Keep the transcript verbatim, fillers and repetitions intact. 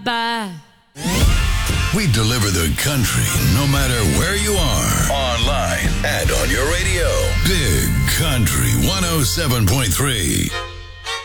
Bye. We deliver the country no matter where you are. Online and on your radio. Big Country one oh seven point three.